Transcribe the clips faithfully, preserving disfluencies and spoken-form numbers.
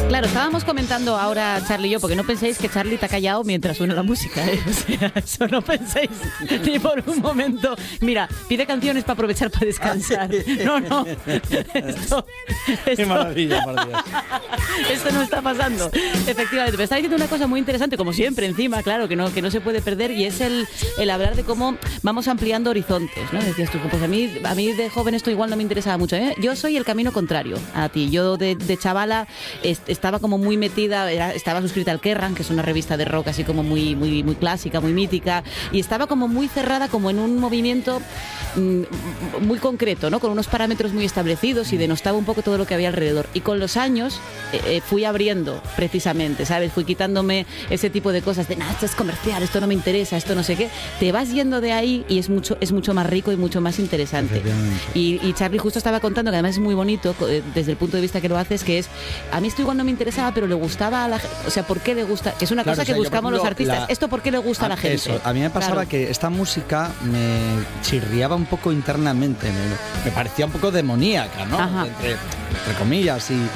Claro, estábamos comentando ahora Charlie y yo, porque no penséis que Charlie te ha callado mientras suena la música, ¿eh? O sea, eso no penséis ni por un momento. Mira, pide canciones para aprovechar para descansar. No, no. Esto, esto, Qué maravilla, por Dios. Esto no está pasando. Efectivamente. Me está diciendo una cosa muy interesante, como siempre, encima, claro, que no, que no se puede perder, y es el, el hablar de cómo vamos ampliando horizontes, ¿no? Decías tú, pues a mí, a mí de joven esto igual no me interesaba mucho, ¿eh? Yo soy el camino contrario a ti. Yo de, de chavala est- estaba como muy metida, era, estaba suscrita al Kerrang, que es una revista de rock así como muy, muy, muy clásica, muy mítica, y estaba como muy cerrada como en un movimiento mmm, muy concreto, ¿no? Con unos parámetros muy establecidos, y denostaba un poco todo lo que había alrededor. Y con los años eh, eh, fui abriendo precisamente, ¿sabes? Fui quitándome ese tipo de cosas de, nah, esto es comercial, esto no me interesa, esto no sé qué. Te vas yendo de ahí y es mucho, es mucho más rico y mucho más interesante. Y, y Charlie justo estaba contando, que además es muy bonito desde el punto de vista que lo haces, que es, a mí esto igual no me interesaba, pero le gustaba a la gente. O sea, ¿por qué le gusta? Que es una Claro, cosa o sea, que yo, buscamos por ejemplo, los artistas. la- ¿Esto por qué le gusta a la gente? Eso, a mí me pasaba Claro. que esta música me chirriaba un poco internamente, me, me parecía un poco demoníaca, ¿no? Ajá. Entre, entre comillas, y,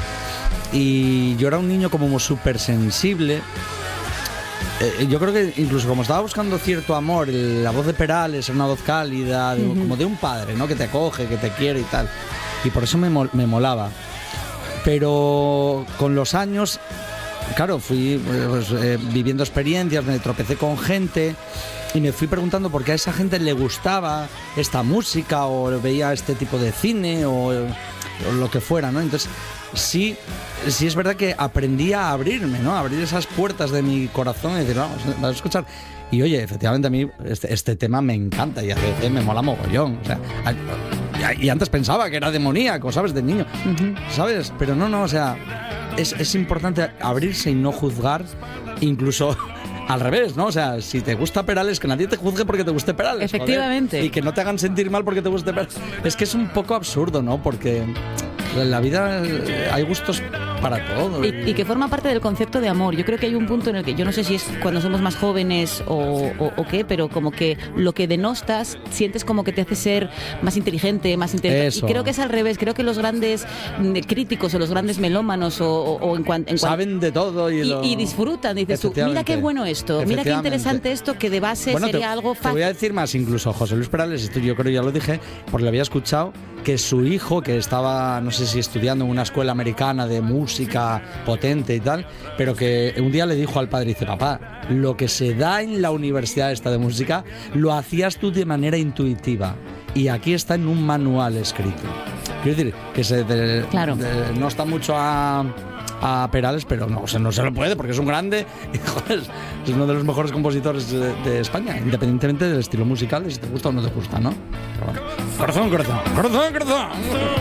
y yo era un niño como súper sensible. Eh, yo creo que incluso como estaba buscando cierto amor, el- la voz de Perales era una voz cálida, de- Ujú. como de un padre, ¿no? Que te acoge, que te quiere y tal. Y por eso me, mol- me molaba. Pero con los años, claro, fui eh, pues, eh, viviendo experiencias, me tropecé con gente y me fui preguntando por qué a esa gente le gustaba esta música o veía este tipo de cine o, o lo que fuera, ¿no? Entonces, sí, sí es verdad que aprendí a abrirme, ¿no? A abrir esas puertas de mi corazón y decir, vamos, vamos a escuchar. Y oye, efectivamente a mí este, este tema me encanta y a veces me mola mogollón. O sea, a- y antes pensaba que era demoníaco, ¿sabes? De niño, Ujú. ¿sabes? Pero no, no, o sea, es, es importante abrirse y no juzgar, incluso al revés, ¿no? O sea, si te gusta Perales, que nadie te juzgue porque te guste Perales. joder. Efectivamente. Y que no te hagan sentir mal porque te guste Perales. Es que es un poco absurdo, ¿no? Porque en la vida eh, hay gustos para todo. Y, y que forma parte del concepto de amor. Yo creo que hay un punto en el que, yo no sé si es cuando somos más jóvenes o, o, o qué, pero como que lo que denostas sientes como que te hace ser más inteligente, más inteligente. Eso. Y creo que es al revés. Creo que los grandes mm, críticos o los grandes melómanos o, o, o en cuanto... Saben de todo y, y, lo... y disfrutan, dices tú, mira qué bueno esto, mira qué Efectivamente. interesante esto, que de base Bueno, sería te, algo te fácil. voy a decir más, incluso José Luis Perales, esto yo creo ya lo dije, porque lo había escuchado, que su hijo, que estaba, no sé si estudiando en una escuela americana de música potente y tal, pero que un día le dijo al padre, dice, papá, lo que se da en la universidad esta de música, lo hacías tú de manera intuitiva. Y aquí está en un manual escrito. Quiero decir, que se de- Claro. de- no está mucho a... a Perales, pero no, o sea, no se lo puede porque es un grande y joder, es uno de los mejores compositores de, de España, independientemente del estilo musical, de si te gusta o no te gusta, ¿no? Pero bueno. Corazón, corazón, corazón, corazón.